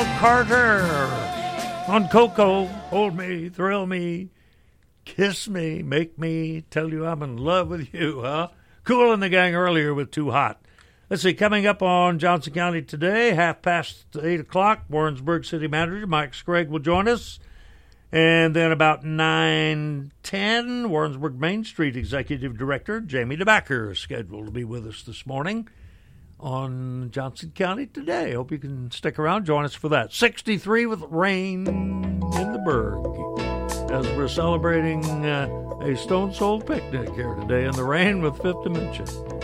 Carter on Coco. Hold me, thrill me, kiss me, make me tell you I'm in love with you, huh? Cool and the Gang earlier with Too Hot. Let's see, coming up on Johnson County today, 8:30, Warrensburg City Manager Mike Scragg will join us. And then about 9:10, Warrensburg Main Street Executive Director Jamie DeBacker is scheduled to be with us this morning on Johnson County today. Hope you can stick around, join us for that. 63 with rain in the Berg as we're celebrating a Stone Soul picnic here today in the rain with Fifth Dimension.